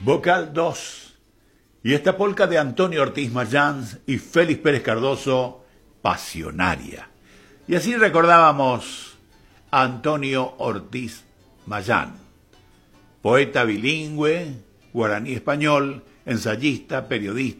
Vocal 2. Y esta polca de Antonio Ortiz Mayans y Félix Pérez Cardoso, Pasionaria. Y así recordábamos a Antonio Ortiz Mayán, poeta bilingüe, guaraní-español, ensayista, periodista,